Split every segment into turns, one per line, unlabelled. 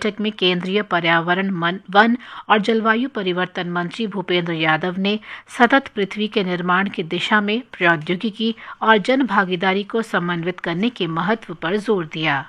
बैठक में केंद्रीय पर्यावरण, वन और जलवायु परिवर्तन मंत्री भूपेंद्र यादव ने सतत पृथ्वी के निर्माण की दिशा में प्रौद्योगिकी और जन भागीदारी को समन्वित करने के महत्व पर जोर दिया।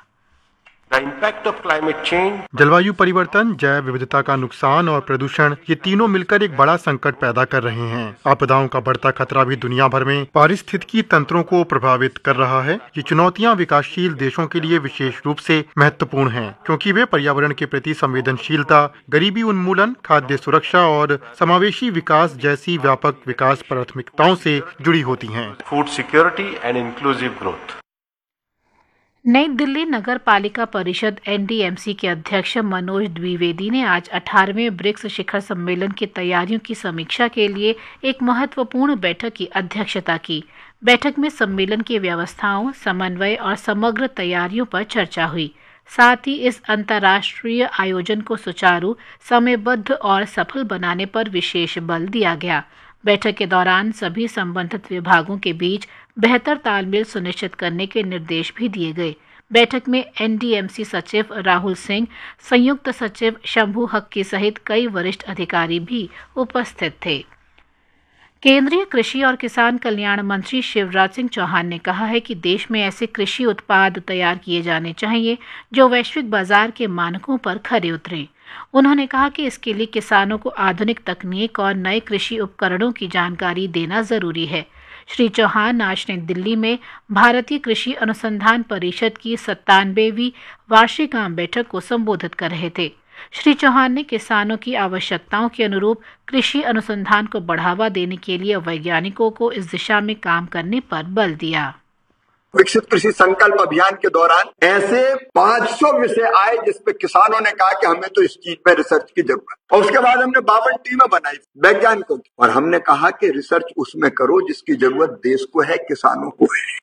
जलवायु परिवर्तन, जैव विविधता का नुकसान और प्रदूषण, ये तीनों मिलकर एक बड़ा संकट पैदा कर रहे हैं। आपदाओं का बढ़ता खतरा भी दुनिया भर में पारिस्थितिकी तंत्रों को प्रभावित कर रहा है। ये चुनौतियां विकासशील देशों के लिए विशेष रूप से महत्वपूर्ण हैं, क्योंकि वे पर्यावरण के प्रति संवेदनशीलता, गरीबी उन्मूलन, खाद्य सुरक्षा और समावेशी विकास जैसी व्यापक विकास प्राथमिकताओं से जुड़ी होती हैं।
Food security and inclusive growth.
नई दिल्ली नगर पालिका परिषद NDMC के अध्यक्ष मनोज द्विवेदी ने आज 18वें ब्रिक्स शिखर सम्मेलन की तैयारियों की समीक्षा के लिए एक महत्वपूर्ण बैठक की अध्यक्षता की। बैठक में सम्मेलन की व्यवस्थाओं, समन्वय और समग्र तैयारियों पर चर्चा हुई। साथ ही इस अंतर्राष्ट्रीय आयोजन को सुचारू, समयबद्ध और सफल बनाने पर विशेष बल दिया गया। बैठक के दौरान सभी संबंधित विभागों के बीच बेहतर तालमेल सुनिश्चित करने के निर्देश भी दिए गए। बैठक में NDMC सचिव राहुल सिंह, संयुक्त सचिव शंभू हक्की सहित कई वरिष्ठ अधिकारी भी उपस्थित थे। केंद्रीय कृषि और किसान कल्याण मंत्री शिवराज सिंह चौहान ने कहा है कि देश में ऐसे कृषि उत्पाद तैयार किए जाने चाहिए जो वैश्विक बाजार के मानकों पर खरे उतरें। उन्होंने कहा कि इसके लिए किसानों को आधुनिक तकनीक और नए कृषि उपकरणों की जानकारी देना जरूरी है। श्री चौहान आज नई दिल्ली में भारतीय कृषि अनुसंधान परिषद की 97वीं वार्षिक आम बैठक को संबोधित कर रहे थे। श्री चौहान ने किसानों की आवश्यकताओं के अनुरूप कृषि अनुसंधान को बढ़ावा देने के लिए वैज्ञानिकों को इस दिशा में काम करने पर बल दिया।
विकसित कृषि संकल्प अभियान के दौरान ऐसे 500 विषय आए जिसपे किसानों ने कहा कि हमें तो इस चीज पे रिसर्च की जरूरत है। और उसके बाद हमने 52 टीमें बनाई वैज्ञानिकों की, और हमने कहा कि रिसर्च उसमें करो जिसकी जरूरत देश को है, किसानों को है।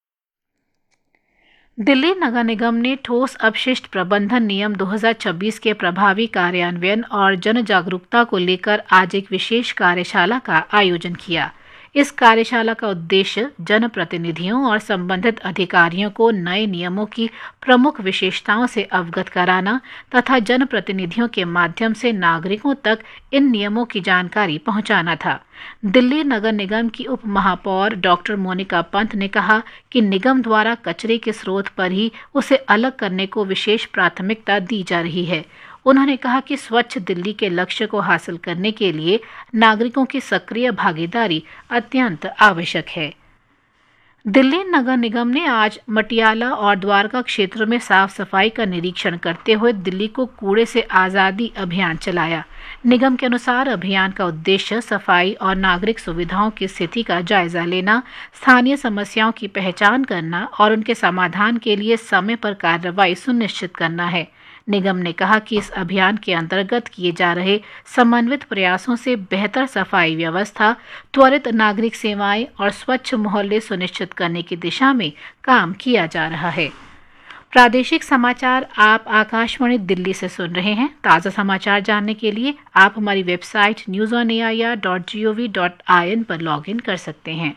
दिल्ली नगर निगम ने ठोस अपशिष्ट प्रबंधन नियम 2026 के प्रभावी कार्यान्वयन और जन जागरूकता को लेकर आज एक विशेष कार्यशाला का आयोजन किया। इस कार्यशाला का उद्देश्य जनप्रतिनिधियों और संबंधित अधिकारियों को नए नियमों की प्रमुख विशेषताओं से अवगत कराना तथा जनप्रतिनिधियों के माध्यम से नागरिकों तक इन नियमों की जानकारी पहुंचाना था। दिल्ली नगर निगम की उप महापौर डॉक्टर मोनिका पंत ने कहा कि निगम द्वारा कचरे के स्रोत पर ही उसे अलग करने को विशेष प्राथमिकता दी जा रही है। उन्होंने कहा कि स्वच्छ दिल्ली के लक्ष्य को हासिल करने के लिए नागरिकों की सक्रिय भागीदारी अत्यंत आवश्यक है। दिल्ली नगर निगम ने आज मटियाला और द्वारका क्षेत्र में साफ सफाई का निरीक्षण करते हुए दिल्ली को कूड़े से आज़ादी अभियान चलाया। निगम के अनुसार अभियान का उद्देश्य सफाई और नागरिक सुविधाओं की स्थिति का जायजा लेना, स्थानीय समस्याओं की पहचान करना और उनके समाधान के लिए समय पर कार्रवाई सुनिश्चित करना है। निगम ने कहा कि इस अभियान के अंतर्गत किए जा रहे समन्वित प्रयासों से बेहतर सफाई व्यवस्था, त्वरित नागरिक सेवाएं और स्वच्छ मोहल्ले सुनिश्चित करने की दिशा में काम किया जा रहा है। प्रादेशिक समाचार आप आकाशवाणी दिल्ली से सुन रहे हैं। ताज़ा समाचार जानने के लिए आप हमारी वेबसाइट newsonair.gov.in पर लॉगिन कर सकते हैं।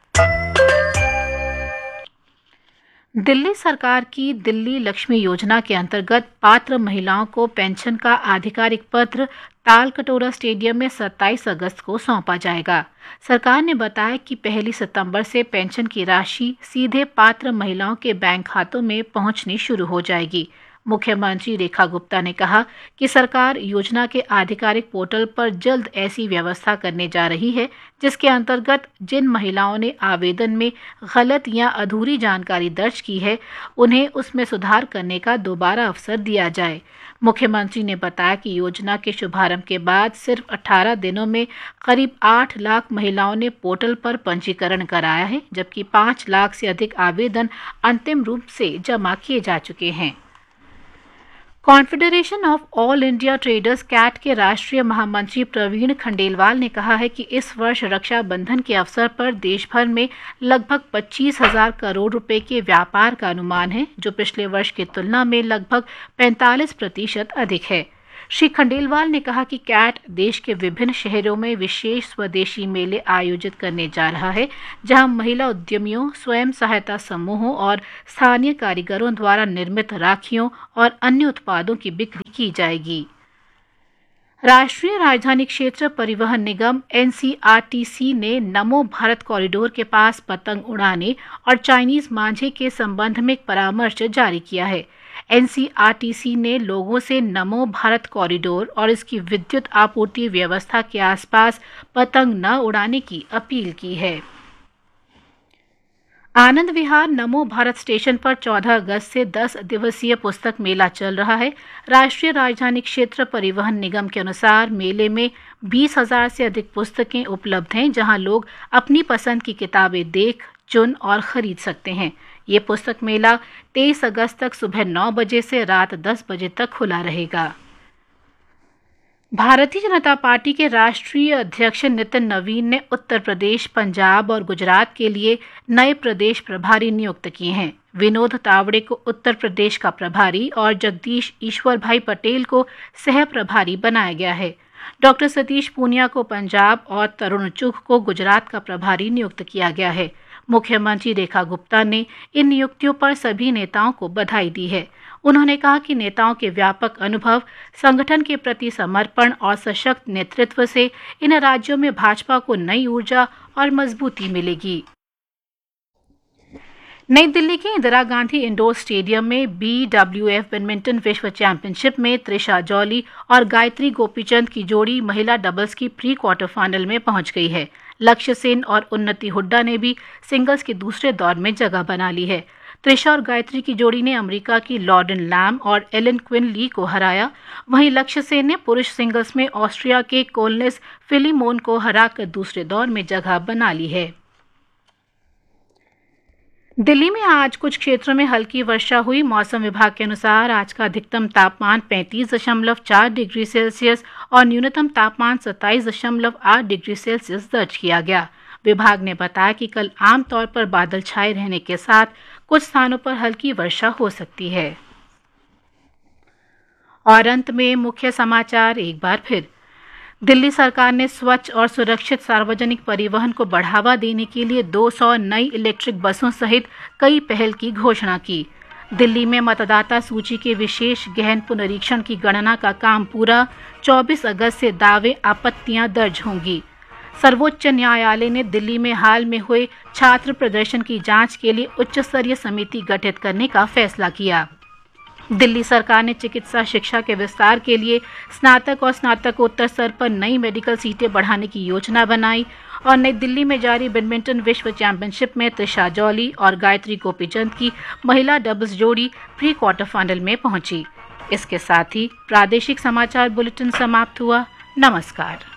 दिल्ली सरकार की दिल्ली लक्ष्मी योजना के अंतर्गत पात्र महिलाओं को पेंशन का आधिकारिक पत्र तालकटोरा स्टेडियम में 27 अगस्त को सौंपा जाएगा। सरकार ने बताया कि 1 सितंबर से पेंशन की राशि सीधे पात्र महिलाओं के बैंक खातों में पहुंचनी शुरू हो जाएगी। मुख्यमंत्री रेखा गुप्ता ने कहा कि सरकार योजना के आधिकारिक पोर्टल पर जल्द ऐसी व्यवस्था करने जा रही है जिसके अंतर्गत जिन महिलाओं ने आवेदन में गलत या अधूरी जानकारी दर्ज की है उन्हें उसमें सुधार करने का दोबारा अवसर दिया जाए। मुख्यमंत्री ने बताया कि योजना के शुभारंभ के बाद सिर्फ 18 दिनों में करीब 8 लाख महिलाओं ने पोर्टल पर पंजीकरण कराया है, जबकि 5 लाख से अधिक आवेदन अंतिम रूप से जमा किए जा चुके हैं। Confederation of all India traders cat के राष्ट्रीय महामंत्री प्रवीण खंडेलवाल ने कहा है कि इस वर्ष रक्षाबंधन के अवसर पर देश भर में लगभग 25,000 करोड़ रुपए के व्यापार का अनुमान है, जो पिछले वर्ष की तुलना में लगभग 45% अधिक है। श्री खंडेलवाल ने कहा कि कैट देश के विभिन्न शहरों में विशेष स्वदेशी मेले आयोजित करने जा रहा है, जहां महिला उद्यमियों, स्वयं सहायता समूहों और स्थानीय कारीगरों द्वारा निर्मित राखियों और अन्य उत्पादों की बिक्री की जाएगी। राष्ट्रीय राजधानी क्षेत्र परिवहन निगम NCRTC ने नमो भारत कॉरिडोर के पास पतंग उड़ाने और चाइनीज मांझे के संबंध में एक परामर्श जारी किया है। NCRTC ने लोगों से नमो भारत कॉरिडोर और इसकी विद्युत आपूर्ति व्यवस्था के आसपास पतंग न उड़ाने की अपील की है। आनंद विहार नमो भारत स्टेशन पर 14 अगस्त से 10 दिवसीय पुस्तक मेला चल रहा है। राष्ट्रीय राजधानी क्षेत्र परिवहन निगम के अनुसार मेले में 20,000 से अधिक पुस्तकें उपलब्ध हैं, जहां लोग अपनी पसंद की किताबें देख, चुन और खरीद सकते हैं। ये पुस्तक मेला 23 अगस्त तक सुबह 9 बजे से रात 10 बजे तक खुला रहेगा। भारतीय जनता पार्टी के राष्ट्रीय अध्यक्ष नितिन नवीन ने उत्तर प्रदेश, पंजाब और गुजरात के लिए नए प्रदेश प्रभारी नियुक्त किए हैं। विनोद तावड़े को उत्तर प्रदेश का प्रभारी और जगदीश ईश्वर भाई पटेल को सह प्रभारी बनाया गया है। डॉक्टर सतीश पूनिया को पंजाब और तरुण चुघ को गुजरात का प्रभारी नियुक्त किया गया है। मुख्यमंत्री रेखा गुप्ता ने इन नियुक्तियों पर सभी नेताओं को बधाई दी है। उन्होंने कहा कि नेताओं के व्यापक अनुभव, संगठन के प्रति समर्पण और सशक्त नेतृत्व से इन राज्यों में भाजपा को नई ऊर्जा और मजबूती मिलेगी। नई दिल्ली के इंदिरा गांधी इंडोर स्टेडियम में BWF बैडमिंटन विश्व चैंपियनशिप में त्रिशा जॉली और गायत्री गोपीचंद की जोड़ी महिला डबल्स की प्री क्वार्टर फाइनल में पहुंच गई है। लक्ष्य सेन और उन्नति हुड्डा ने भी सिंगल्स के दूसरे दौर में जगह बना ली है। त्रिशा और गायत्री की जोड़ी ने अमेरिका की लॉर्डन लैम और एलन क्विन ली को हराया। वहीं लक्ष्य सेन ने पुरुष सिंगल्स में ऑस्ट्रिया के कोलनेस फिलिमोन को हराकर दूसरे दौर में जगह बना ली है। दिल्ली में आज कुछ क्षेत्रों में हल्की वर्षा हुई। मौसम विभाग के अनुसार आज का अधिकतम तापमान 35.4 डिग्री सेल्सियस और न्यूनतम तापमान 27.8 डिग्री सेल्सियस दर्ज किया गया। विभाग ने बताया कि कल आमतौर पर बादल छाए रहने के साथ कुछ स्थानों पर हल्की वर्षा हो सकती है। और अंत में मुख्य समाचार एक बार फिर। दिल्ली सरकार ने स्वच्छ और सुरक्षित सार्वजनिक परिवहन को बढ़ावा देने के लिए 200 नई इलेक्ट्रिक बसों सहित कई पहल की घोषणा की। दिल्ली में मतदाता सूची के विशेष गहन पुनरीक्षण की गणना का काम पूरा। 24 अगस्त से दावे आपत्तियां दर्ज होंगी। सर्वोच्च न्यायालय ने दिल्ली में हाल में हुए छात्र प्रदर्शन की जांच के लिए उच्च स्तरीय समिति गठित करने का फैसला किया। दिल्ली सरकार ने चिकित्सा शिक्षा के विस्तार के लिए स्नातक और स्नातकोत्तर स्तर पर नई मेडिकल सीटें बढ़ाने की योजना बनाई। और नई दिल्ली में जारी बैडमिंटन विश्व चैंपियनशिप में त्रिशा जॉली और गायत्री गोपीचंद की महिला डबल्स जोड़ी प्री क्वार्टर फाइनल में पहुंची। इसके साथ ही प्रादेशिक समाचार बुलेटिन समाप्त हुआ। नमस्कार।